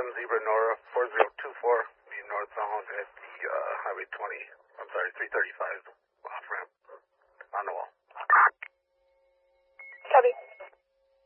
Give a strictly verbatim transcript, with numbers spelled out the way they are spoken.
ten Zebra Nora, four zero two four, be northbound at the uh, Highway twenty, I'm sorry, three thirty-five off-ramp.